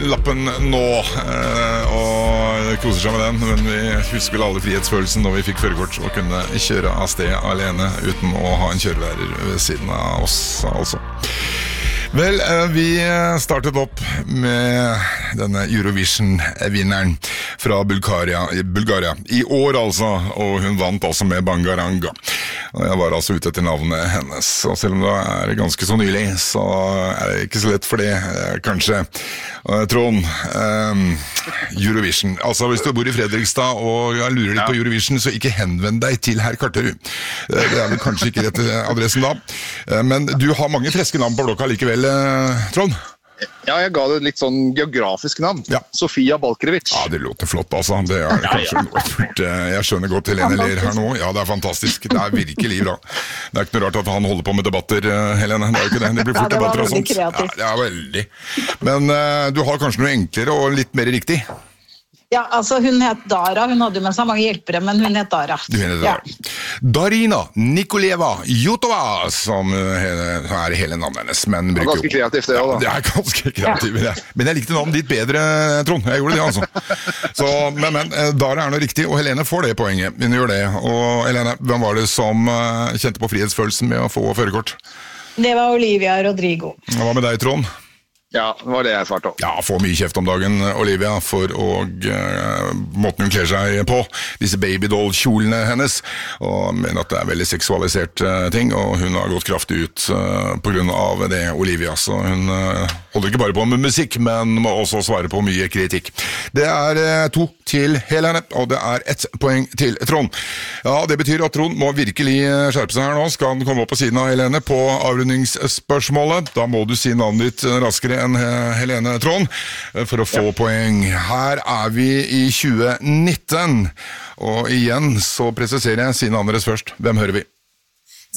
lappen nå, og koser seg med den, men vi husker vel alle frihetsfølelsen når vi fikk førerkort og kunne kjøre av sted alene uten å ha en kjørelærer ved siden av oss, altså. Vel, vi startet opp med denne Eurovision-vinneren fra Bulgaria, i år altså, og hun vant altså med Bangaranga. Og jeg var altså ute etter navnet hennes, og selv om det er ganske så nylig, så er det ikke så lett for det, kanskje. Trond, Eurovision, altså hvis du bor i Fredrikstad og lurer litt på Eurovision, så ikke henvend deg til herr Karterud. Det er vel kanskje ikke rett adressen da, men du har mange freske navn på blokka likevel, Trond? Ja, jeg ga det litt sånn geografisk navn. Sofia Balkerevic. Ja, det låter flott, altså. Det er kanskje jeg skjønner godt Helene ler her nå. Ja, det er fantastisk. Det er virkelig bra. Det er ikke noe rart at han holder på med debatter, Helene. Det er jo ikke det. Det blir fort debatter og sånt. Ja, det er veldig. Men du har kanskje noe enklere og litt mer riktig? Ja, altså hun het Dara. Hun hadde med seg mange hjelpere, men hun het Dara. Du heter Dara. Darina Nikoleva Jotova, som er hele navnet hennes. Men det er ganske kreativt det, da. Det er ganske kreativt, men jeg likte navnet ditt bedre, Trond. Jeg gjorde det, altså. Så, men Dara er noe riktig, og Helene får det poenget. Hun gjør det. Og Helene, hvem var det som kjente på frihetsfølelsen med å få førerkort? Det var Olivia Rodrigo. Hva med deg, Trond? Ja, det var det jeg svarte om. Ja, får mye kjeft om dagen, Olivia, for måten hun kler seg på, disse babydoll-kjolene hennes, og mener at det er veldig seksualisert ting, og hun har gått kraftig ut på grunn av det, Olivia, så hun holder ikke bare på med musikk, men må også svare på mye kritikk. Det er 2 til Helene, og det er 1 poeng til Trond. Ja, det betyr at Trond må virkelig skjerpe seg her nå, skal han komme opp på siden av Helene på avrundingsspørsmålet. Da må du si navnet ditt raskere enn Helene, Trond, for å få poeng. Her er vi i 2019, og igjen så presiserer jeg, si navnet deres først. Hvem hører vi?